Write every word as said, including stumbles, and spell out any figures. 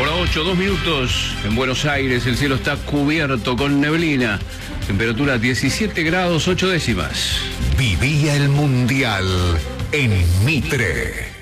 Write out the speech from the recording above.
Hora ocho, dos minutos. En Buenos Aires el cielo está cubierto con neblina. Temperatura diecisiete grados, ocho décimas. Vivía el Mundial en Mitre.